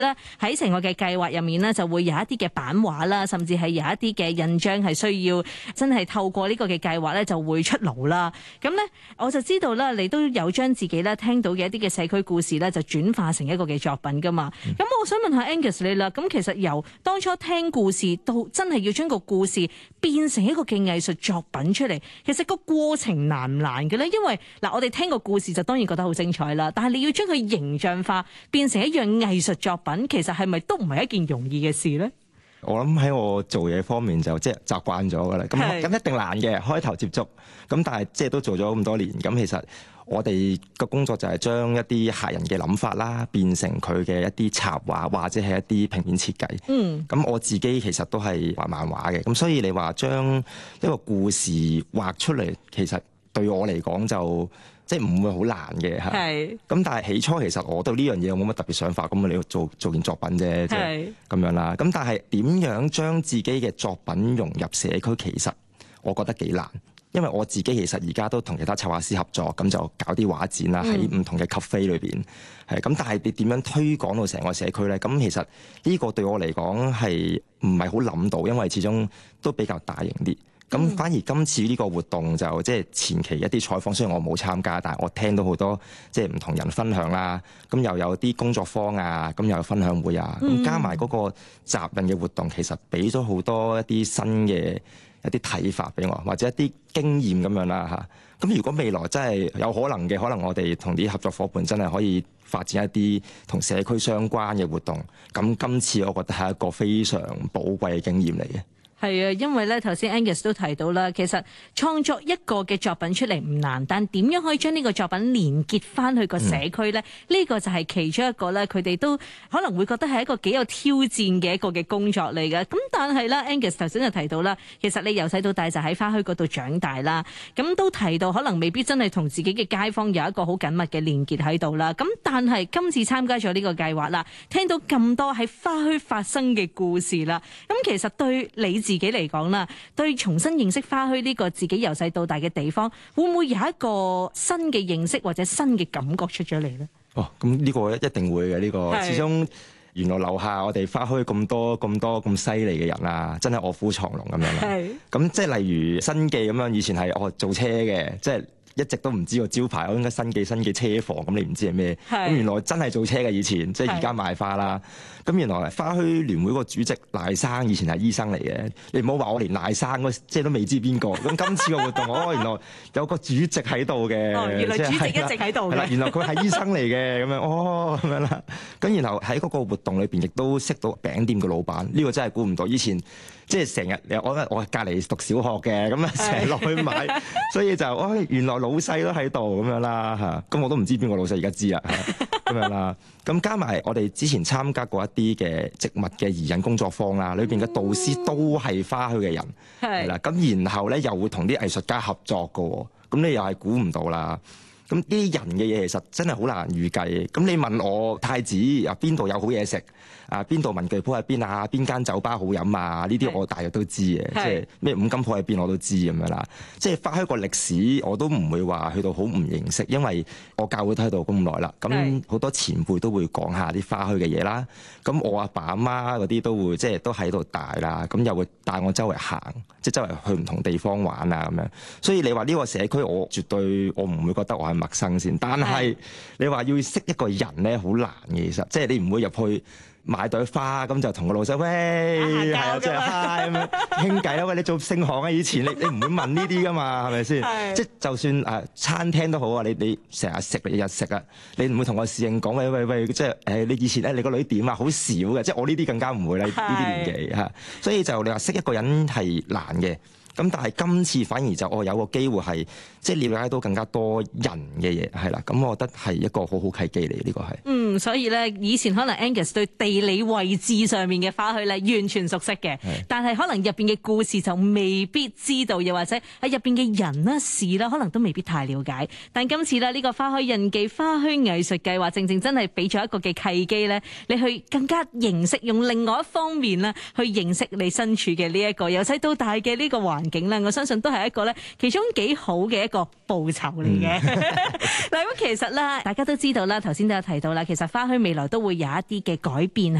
咧喺成個嘅計劃入面咧，就會有一啲嘅版畫啦，甚至係有一啲嘅印章係需要真係透過呢個嘅計劃咧就會出爐啦。咁咧我就知道啦，你都有將自己咧聽到嘅一啲嘅社區故事咧就轉化成一個嘅作品噶嘛。咁我想問下 Angus 你啦，咁其實由當初聽故事到真係要將個故事變成一個嘅藝術作品出嚟，其實個過程難唔難嘅咧？因為嗱，我哋聽個故事就當然覺得好精彩啦，但係你要將佢形象化變成一樣藝術作品，其實係咪都唔係一件容易嘅事咧？ 我諗喺我做嘢方面就即係習慣咗噶啦，咁一定難嘅，開頭接觸，咁但係即係都做咗咁多年，咁其實我哋個工作就係將一啲客人嘅諗法啦，變成佢嘅一啲插畫或者係一啲平面設計。咁我自己其實都係畫漫畫嘅，咁所以你話將一個故事畫出嚟，其實對我嚟講就即係唔會好難嘅嚇。咁但係起初其實我對呢樣嘢我冇乜特別想法，咁你要做件作品啫，即係咁樣啦。咁但係點樣將自己嘅作品融入社區，其實我覺得幾難。因為我自己其實而家都同其他策劃師合作，咁就搞啲畫展啦，喺唔同嘅 cafe 裏邊，係咁。但係你點樣推廣到成個社區咧？咁其實呢個對我嚟講係唔係好諗到，因為始終都比較大型啲。咁反而今次呢個活動就即係前期一啲採訪，雖然我冇參加，但係我聽到好多即係唔同人分享啦。咁又有啲工作坊啊，咁又有分享會啊，咁加埋嗰個集運嘅活動，其實俾咗好多一啲新嘅一啲睇法俾我，或者一啲經驗咁樣啦嚇。咁如果未來真係有可能嘅，可能我哋同啲合作伙伴真係可以發展一啲同社區相關嘅活動。咁今次我覺得係一個非常寶貴嘅經驗嚟嘅。 係啊，因為咧頭先 Angus 都提到啦，其實創作一個嘅作品出嚟唔難，但點樣可以將呢個作品連結翻去個社區咧？呢個就係其中一個咧，佢哋都可能會覺得係一個幾有挑戰嘅一個嘅工作嚟嘅。咁但係咧 ，Angus 頭先就提到啦，其實你由細到大就喺花墟嗰度長大啦，咁都提到可能未必真係同自己嘅街坊有一個好緊密嘅連結喺度啦。咁但係今次參加咗呢個計劃啦，聽到咁多喺花墟發生嘅故事啦，咁其實對你自己嚟講啦，對重新認識花墟呢個自己由細到大嘅地方，會唔會有一個新嘅認識或者新嘅感覺出咗嚟呢？ 咁呢個一定會嘅，呢個始終原來樓下我哋花墟咁多咁犀利嘅人啊，真係臥虎藏龍咁樣啦。咁即係例如新記咁樣，以前係做車嘅，即係一直都唔知個招牌，我應該新記車房，咁你唔知係咩？咁原來真係做車嘅以前，即係而家賣花啦。咁原來花墟聯會個主席賴生以前係醫生嚟嘅，你唔好話我連賴生即係都未知邊個。咁今次個活動，原來有個主席喺度嘅， 原來主席一直喺度嘅。 原來佢係醫生嚟嘅，咁樣咁樣啦。咁然後喺嗰個活動裏邊，亦都識到餅店嘅老闆，呢個真係估唔到。以前即係成日我隔離讀小學嘅，咁啊成日落去買，所以就原來老細都喺度咁樣啦嚇。咁我都唔知邊個老細，而家知啦咁樣啦。咁加埋我哋之前參加過一啲嘅植物嘅移引工作坊啦，裏邊嘅導師都係花墟嘅人，係啦。咁然後咧又會同啲藝術家合作嘅，咁你又係估唔到啦。咁啲人嘅嘢其實真係好難預計。咁你問我太子啊，邊度有好嘢食啊？邊度文具鋪喺邊啊？邊間酒吧好飲啊？呢啲我大約都知嘅，即係咩五金鋪喺邊我都知咁樣啦。即係花墟個歷史我都唔會話去到好唔認識，因為我教會都喺度咁耐啦。咁好多前輩都會講下啲花墟嘅嘢啦。咁我阿爸阿媽嗰啲都會即係都喺度大啦。咁又會帶我周圍行，即係周圍去唔同地方玩啊咁樣。所以你話呢個社區，我絕對我唔會覺得我係陌生先，但係你話要識一個人咧，好難嘅。其實即係你唔會入去買朵花咁就同個老細喂，係啊，即係嗨咁樣傾偈咯。喂，你做聖行啊？以前你唔會問呢啲噶嘛，係咪先？即係就算餐廳都好啊，你成日食日日食啊，你唔會同個侍應講喂，即係你以前咧你個女點啊？好少嘅，即係我呢啲更加唔會啦，呢啲年紀嚇。所以就你話識一個人係難嘅。咁但係今次反而就有個機會係即係了解到更加多人嘅嘢，係啦。咁我覺得係一個好好契機嚟，呢個係。 所以咧以前可能 Angus 對地理位置上面嘅花墟咧完全熟悉嘅，但係可能入邊嘅故事就未必知道，又或者喺入邊嘅人啦事啦，可能都未必太了解。但今次咧呢個花墟印記花墟藝術計劃，正正真係俾咗一個嘅契機咧，你去更加認識，用另外一方面咧去認識你身處嘅呢一個由細到大嘅呢個環境咧，我相信都係一個咧其中幾好嘅一個報酬嚟嘅。嗱咁其實咧，大家都知道啦，頭先都有提到啦，其實實花墟未來都會有一啲嘅改變。